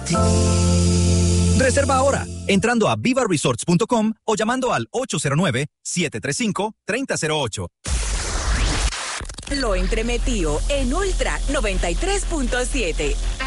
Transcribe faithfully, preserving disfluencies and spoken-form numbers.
Reserva ahora, entrando a viva resorts punto com o llamando al ocho cero nueve, siete tres cinco, tres cero cero ocho. Lo entremetió en Ultra noventa y tres punto siete.